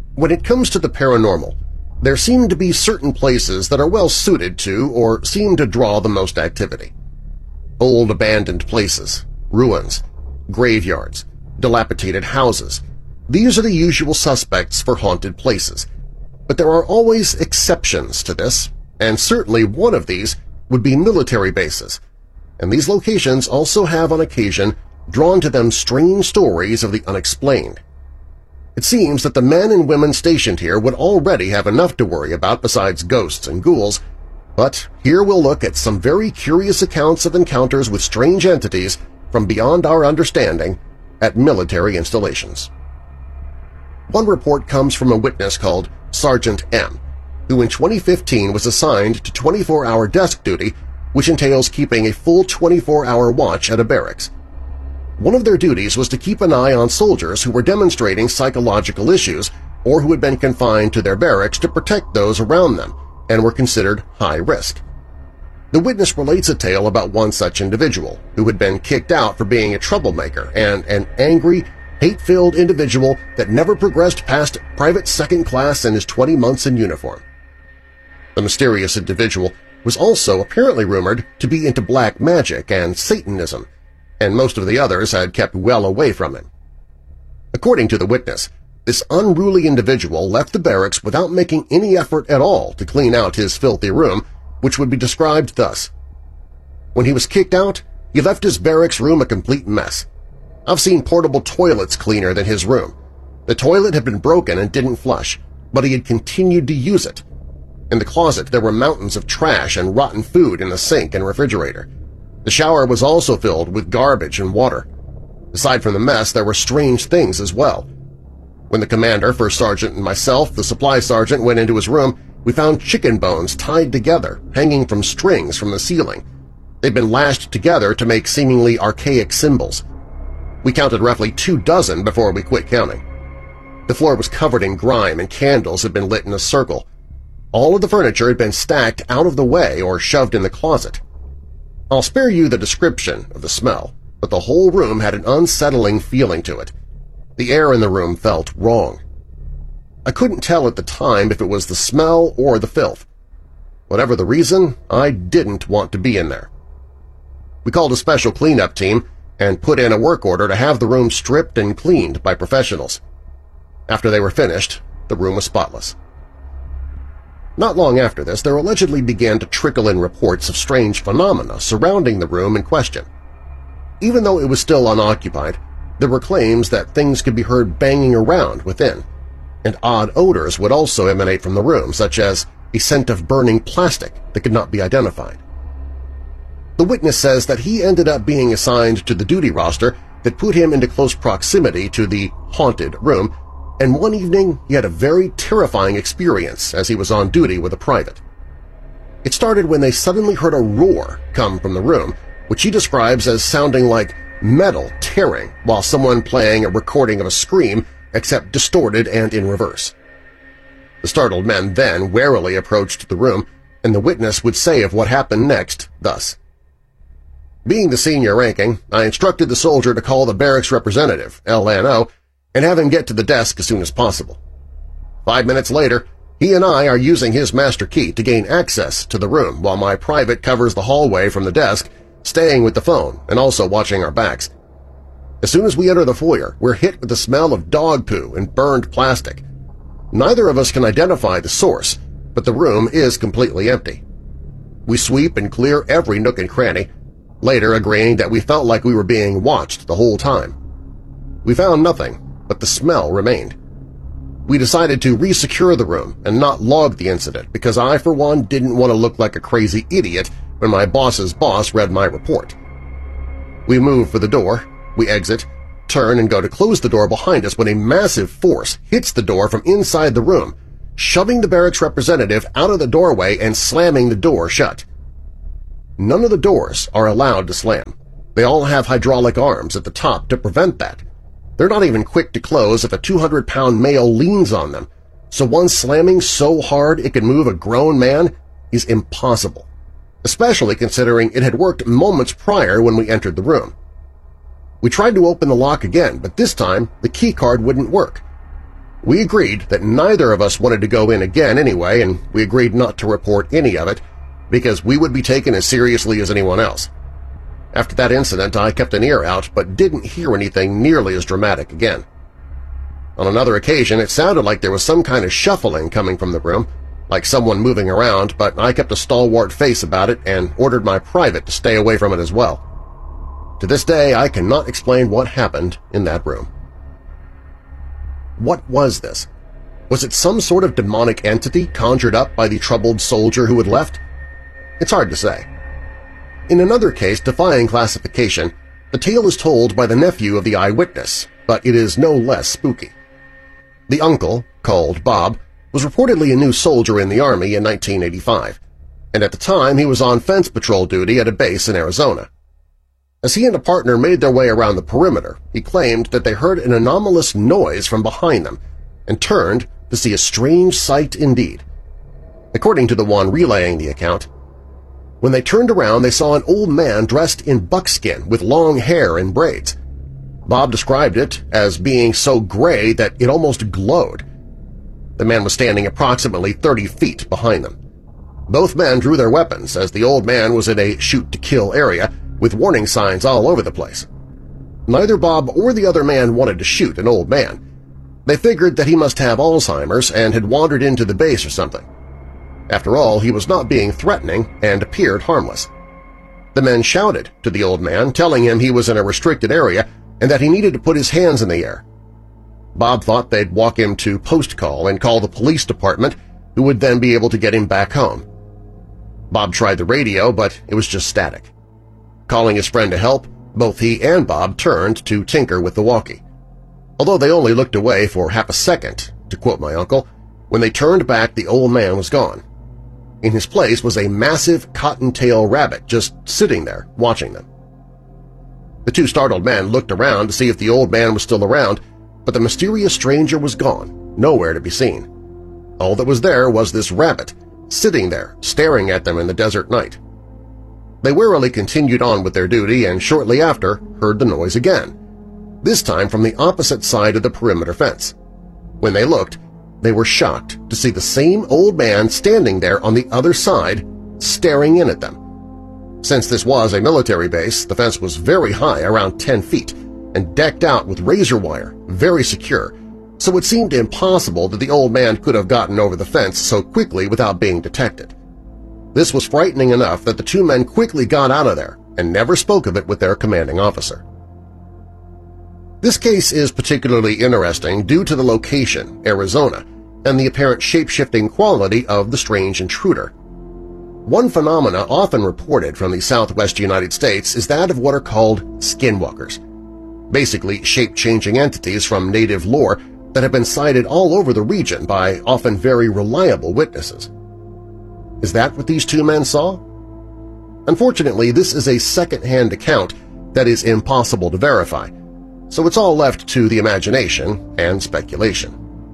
When it comes to the paranormal, there seem to be certain places that are well suited to or seem to draw the most activity. Old abandoned places, ruins, graveyards, dilapidated houses – these are the usual suspects for haunted places. But there are always exceptions to this, and certainly one of these would be military bases, and these locations also have on occasion drawn to them strange stories of the unexplained. It seems that the men and women stationed here would already have enough to worry about besides ghosts and ghouls, but here we'll look at some very curious accounts of encounters with strange entities from beyond our understanding at military installations. One report comes from a witness called Sergeant M., who in 2015 was assigned to 24-hour desk duty, which entails keeping a full 24-hour watch at a barracks. One of their duties was to keep an eye on soldiers who were demonstrating psychological issues or who had been confined to their barracks to protect those around them and were considered high risk. The witness relates a tale about one such individual who had been kicked out for being a troublemaker and an angry, hate-filled individual that never progressed past private second class in his 20 months in uniform. The mysterious individual was also apparently rumored to be into black magic and Satanism, and most of the others had kept well away from him. According to the witness, this unruly individual left the barracks without making any effort at all to clean out his filthy room, which would be described thus. When he was kicked out, he left his barracks room a complete mess. I've seen portable toilets cleaner than his room. The toilet had been broken and didn't flush, but he had continued to use it. In the closet there were mountains of trash and rotten food in the sink and refrigerator. The shower was also filled with garbage and water. Aside from the mess, there were strange things as well. When the commander, First Sergeant, and myself, the supply sergeant, went into his room, we found chicken bones tied together, hanging from strings from the ceiling. They'd been lashed together to make seemingly archaic symbols. We counted roughly 24 before we quit counting. The floor was covered in grime and candles had been lit in a circle. All of the furniture had been stacked out of the way or shoved in the closet. I'll spare you the description of the smell, but the whole room had an unsettling feeling to it. The air in the room felt wrong. I couldn't tell at the time if it was the smell or the filth. Whatever the reason, I didn't want to be in there. We called a special cleanup team and put in a work order to have the room stripped and cleaned by professionals. After they were finished, the room was spotless. Not long after this, there allegedly began to trickle in reports of strange phenomena surrounding the room in question. Even though it was still unoccupied, there were claims that things could be heard banging around within, and odd odors would also emanate from the room, such as a scent of burning plastic that could not be identified. The witness says that he ended up being assigned to the duty roster that put him into close proximity to the haunted room, and one evening he had a very terrifying experience as he was on duty with a private. It started when they suddenly heard a roar come from the room, which he describes as sounding like metal tearing while someone playing a recording of a scream, except distorted and in reverse. The startled men then warily approached the room, and the witness would say of what happened next thus. Being the senior ranking, I instructed the soldier to call the barracks representative, LNO, and have him get to the desk as soon as possible. 5 minutes later, he and I are using his master key to gain access to the room while my private covers the hallway from the desk, staying with the phone and also watching our backs. As soon as we enter the foyer, we're hit with the smell of dog poo and burned plastic. Neither of us can identify the source, but the room is completely empty. We sweep and clear every nook and cranny, later agreeing that we felt like we were being watched the whole time. We found nothing, but the smell remained. We decided to resecure the room and not log the incident because I, for one, didn't want to look like a crazy idiot when my boss's boss read my report. We move for the door, we exit, turn and go to close the door behind us when a massive force hits the door from inside the room, shoving the barracks representative out of the doorway and slamming the door shut. None of the doors are allowed to slam. They all have hydraulic arms at the top to prevent that. They're not even quick to close if a 200-pound male leans on them, so one slamming so hard it could move a grown man is impossible, especially considering it had worked moments prior when we entered the room. We tried to open the lock again, but this time the key card wouldn't work. We agreed that neither of us wanted to go in again anyway, and we agreed not to report any of it because we would be taken as seriously as anyone else. After that incident, I kept an ear out but didn't hear anything nearly as dramatic again. On another occasion, it sounded like there was some kind of shuffling coming from the room, like someone moving around, but I kept a stalwart face about it and ordered my private to stay away from it as well. To this day, I cannot explain what happened in that room. What was this? Was it some sort of demonic entity conjured up by the troubled soldier who had left? It's hard to say. In another case defying classification, the tale is told by the nephew of the eyewitness, but it is no less spooky. The uncle, called Bob, was reportedly a new soldier in the Army in 1985, and at the time he was on fence patrol duty at a base in Arizona. As he and a partner made their way around the perimeter, he claimed that they heard an anomalous noise from behind them and turned to see a strange sight indeed. According to the one relaying the account, when they turned around they saw an old man dressed in buckskin with long hair and braids. Bob described it as being so gray that it almost glowed. The man was standing approximately 30 feet behind them. Both men drew their weapons as the old man was in a shoot-to-kill area with warning signs all over the place. Neither Bob or the other man wanted to shoot an old man. They figured that he must have Alzheimer's and had wandered into the base or something. After all, he was not being threatening and appeared harmless. The men shouted to the old man, telling him he was in a restricted area and that he needed to put his hands in the air. Bob thought they'd walk him to post call and call the police department, who would then be able to get him back home. Bob tried the radio, but it was just static. Calling his friend to help, both he and Bob turned to tinker with the walkie. Although they only looked away for half a second, to quote my uncle, when they turned back the old man was gone. In his place was a massive cottontail rabbit just sitting there watching them. The two startled men looked around to see if the old man was still around, but the mysterious stranger was gone, nowhere to be seen. All that was there was this rabbit, sitting there staring at them in the desert night. They warily continued on with their duty and shortly after heard the noise again, this time from the opposite side of the perimeter fence. When they looked, they were shocked to see the same old man standing there on the other side, staring in at them. Since this was a military base, the fence was very high, around 10 feet, and decked out with razor wire, very secure, so it seemed impossible that the old man could have gotten over the fence so quickly without being detected. This was frightening enough that the two men quickly got out of there and never spoke of it with their commanding officer. This case is particularly interesting due to the location, Arizona, and the apparent shape-shifting quality of the strange intruder. One phenomena often reported from the southwest United States is that of what are called skinwalkers, basically shape-changing entities from native lore that have been cited all over the region by often very reliable witnesses. Is that what these two men saw? Unfortunately, this is a second-hand account that is impossible to verify, so it's all left to the imagination and speculation.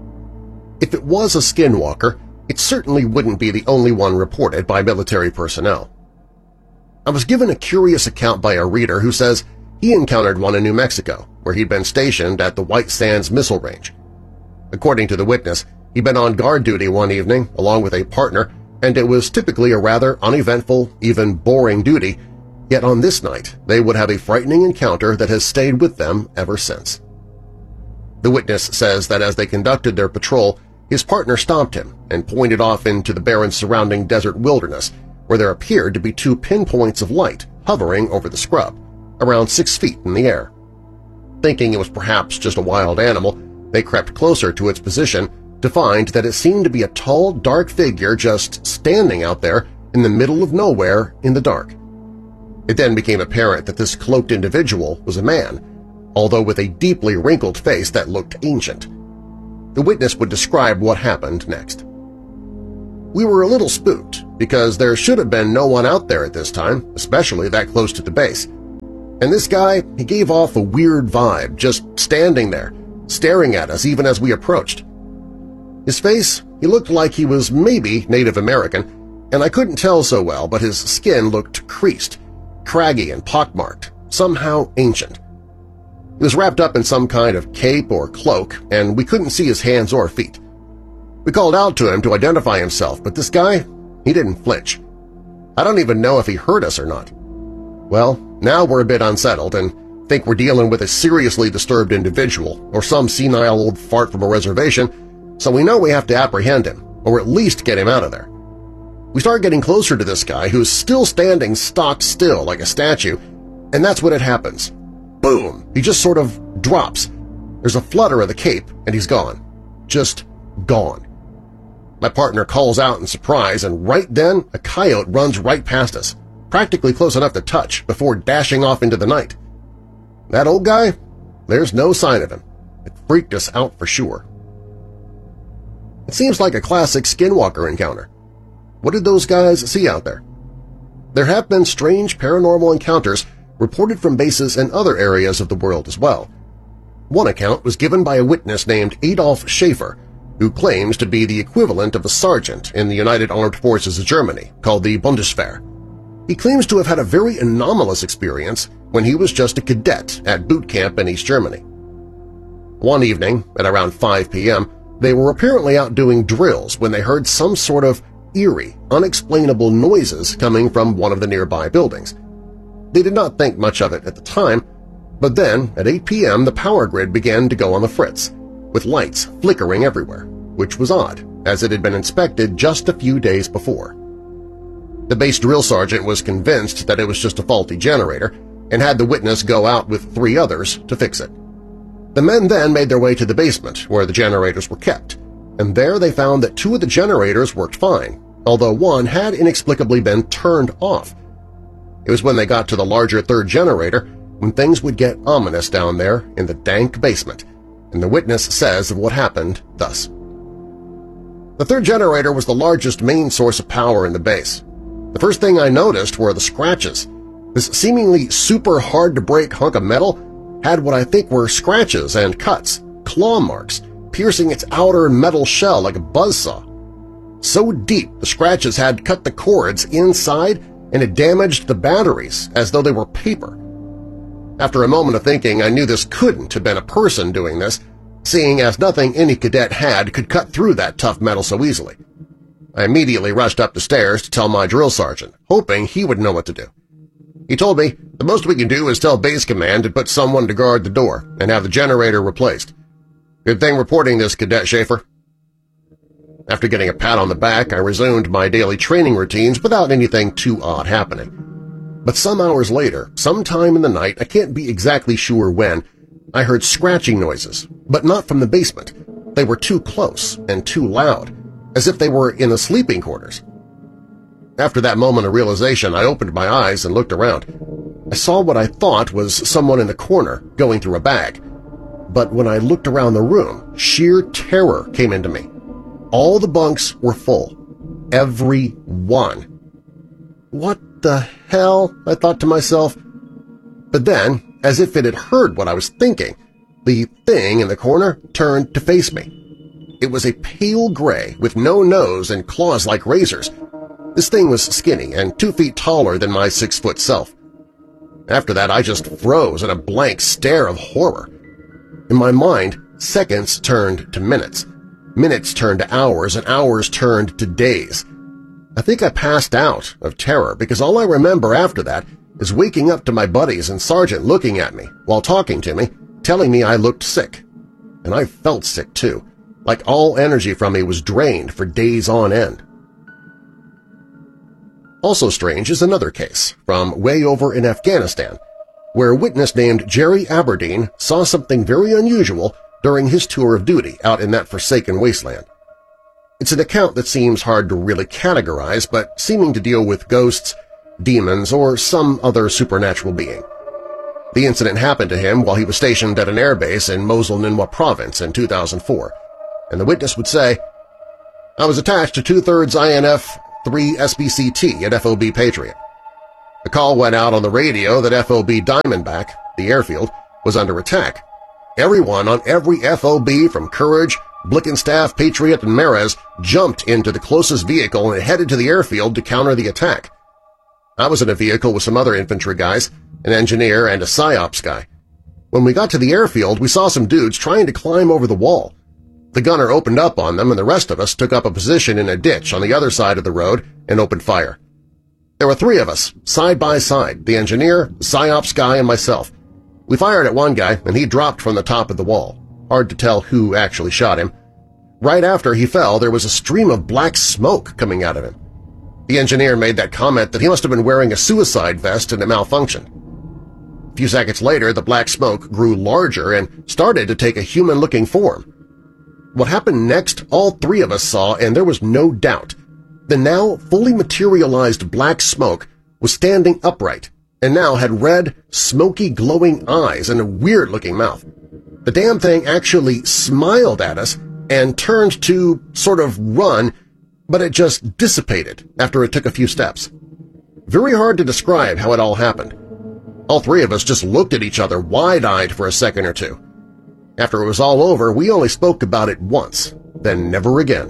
If it was a skinwalker, it certainly wouldn't be the only one reported by military personnel. I was given a curious account by a reader who says he encountered one in New Mexico, where he'd been stationed at the White Sands Missile Range. According to the witness, he'd been on guard duty one evening along with a partner, and it was typically a rather uneventful, even boring duty, yet on this night they would have a frightening encounter that has stayed with them ever since. The witness says that as they conducted their patrol, his partner stopped him and pointed off into the barren surrounding desert wilderness, where there appeared to be two pinpoints of light hovering over the scrub, around 6 feet in the air. Thinking it was perhaps just a wild animal, they crept closer to its position to find that it seemed to be a tall, dark figure just standing out there in the middle of nowhere in the dark. It then became apparent that this cloaked individual was a man, although with a deeply wrinkled face that looked ancient. The witness would describe what happened next. "We were a little spooked because there should have been no one out there at this time, especially that close to the base. And this guy, he gave off a weird vibe, just standing there, staring at us even as we approached. His face, he looked like he was maybe Native American, and I couldn't tell so well, but his skin looked creased, craggy and pockmarked, somehow ancient. He was wrapped up in some kind of cape or cloak, and we couldn't see his hands or feet. We called out to him to identify himself, but this guy, he didn't flinch. I don't even know if he heard us or not. Well, now we're a bit unsettled and think we're dealing with a seriously disturbed individual or some senile old fart from a reservation, so we know we have to apprehend him, or at least get him out of there. We start getting closer to this guy who's still standing stock still like a statue, and that's when it happens. Boom! He just sort of drops. There's a flutter of the cape, and he's gone. Just gone. My partner calls out in surprise, and right then a coyote runs right past us, practically close enough to touch before dashing off into the night. That old guy? There's no sign of him. It freaked us out for sure. It seems like a classic Skinwalker encounter. What did those guys see out there? There have been strange paranormal encounters reported from bases in other areas of the world as well. One account was given by a witness named Adolf Schaefer, who claims to be the equivalent of a sergeant in the United Armed Forces of Germany, called the Bundeswehr. He claims to have had a very anomalous experience when he was just a cadet at boot camp in East Germany. One evening, at around 5 p.m., they were apparently out doing drills when they heard some sort of eerie, unexplainable noises coming from one of the nearby buildings. They did not think much of it at the time, but then, at 8 p.m., the power grid began to go on the fritz, with lights flickering everywhere, which was odd, as it had been inspected just a few days before. The base drill sergeant was convinced that it was just a faulty generator and had the witness go out with 3 others to fix it. The men then made their way to the basement where the generators were kept, and there they found that 2 of the generators worked fine, although one had inexplicably been turned off. It was when they got to the larger 3rd generator when things would get ominous down there in the dank basement, and the witness says of what happened thus. The 3rd generator was the largest main source of power in the base. The first thing I noticed were the scratches. This seemingly super hard-to-break hunk of metal had what I think were scratches and cuts, claw marks, piercing its outer metal shell like a buzzsaw. So deep the scratches had cut the cords inside and it damaged the batteries as though they were paper. After a moment of thinking, I knew this couldn't have been a person doing this, seeing as nothing any cadet had could cut through that tough metal so easily. I immediately rushed up the stairs to tell my drill sergeant, hoping he would know what to do. He told me the most we can do is tell base command to put someone to guard the door and have the generator replaced. Good thing reporting this, Cadet Schaefer. After getting a pat on the back, I resumed my daily training routines without anything too odd happening. But some hours later, sometime in the night, I can't be exactly sure when, I heard scratching noises, but not from the basement. They were too close and too loud, as if they were in the sleeping quarters. After that moment of realization, I opened my eyes and looked around. I saw what I thought was someone in the corner going through a bag. But when I looked around the room, sheer terror came into me. All the bunks were full. Every one. What the hell? I thought to myself. But then, as if it had heard what I was thinking, the thing in the corner turned to face me. It was a pale gray with no nose and claws like razors. This thing was skinny and 2 feet taller than my 6-foot self. After that, I just froze in a blank stare of horror. In my mind, seconds turned to minutes. Minutes turned to hours, and hours turned to days. I think I passed out of terror because all I remember after that is waking up to my buddies and Sergeant looking at me while talking to me, telling me I looked sick. And I felt sick too, like all energy from me was drained for days on end. Also strange is another case from way over in Afghanistan, where a witness named Jerry Aberdeen saw something very unusual during his tour of duty out in that forsaken wasteland. It's an account that seems hard to really categorize, but seeming to deal with ghosts, demons, or some other supernatural being. The incident happened to him while he was stationed at an airbase in Mosul-Ninwa province in 2004, and the witness would say, "I was attached to 2/3 INF 3 SBCT at FOB Patriot. A call went out on the radio that FOB Diamondback, the airfield, was under attack. Everyone on every FOB from Courage, Blickenstaff, Patriot, and Mares jumped into the closest vehicle and headed to the airfield to counter the attack. I was in a vehicle with some other infantry guys, an engineer, and a PSYOPS guy. When we got to the airfield, we saw some dudes trying to climb over the wall. The gunner opened up on them, and the rest of us took up a position in a ditch on the other side of the road and opened fire. There were 3 of us, side by side, the engineer, the PSYOPs guy, and myself. We fired at one guy, and he dropped from the top of the wall. Hard to tell who actually shot him. Right after he fell, there was a stream of black smoke coming out of him. The engineer made that comment that he must have been wearing a suicide vest and it malfunctioned. A few seconds later, the black smoke grew larger and started to take a human-looking form. What happened next, all 3 of us saw, and there was no doubt. The now fully materialized black smoke was standing upright and now had red, smoky, glowing eyes and a weird-looking mouth. The damn thing actually smiled at us and turned to sort of run, but it just dissipated after it took a few steps. Very hard to describe how it all happened. All 3 of us just looked at each other wide-eyed for a second or two. After it was all over, we only spoke about it once, then never again.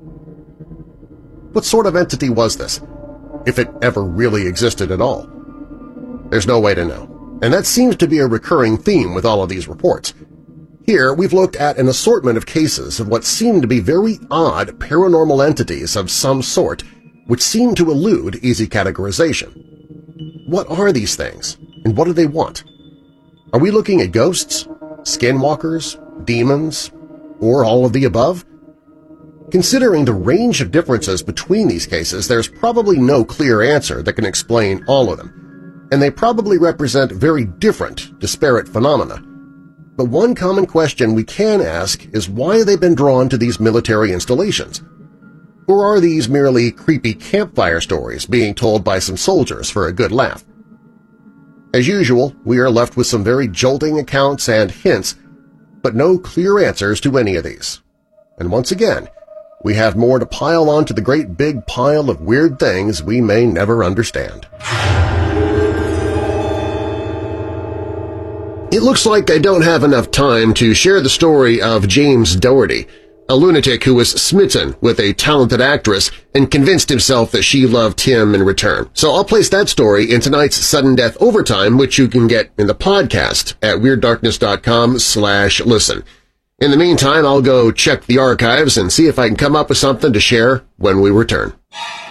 What sort of entity was this, if it ever really existed at all? There's no way to know, and that seems to be a recurring theme with all of these reports. Here, we've looked at an assortment of cases of what seem to be very odd paranormal entities of some sort which seem to elude easy categorization. What are these things, and what do they want? Are we looking at ghosts, skinwalkers, demons, or all of the above? Considering the range of differences between these cases, there's probably no clear answer that can explain all of them, and they probably represent very different, disparate phenomena. But one common question we can ask is why they've been drawn to these military installations. Or are these merely creepy campfire stories being told by some soldiers for a good laugh? As usual, we are left with some very jolting accounts and hints, but no clear answers to any of these. And once again, we have more to pile onto the great big pile of weird things we may never understand. It looks like I don't have enough time to share the story of James Doherty, a lunatic who was smitten with a talented actress and convinced himself that she loved him in return. So I'll place that story in tonight's Sudden Death Overtime, which you can get in the podcast at WeirdDarkness.com/listen. In the meantime, I'll go check the archives and see if I can come up with something to share when we return.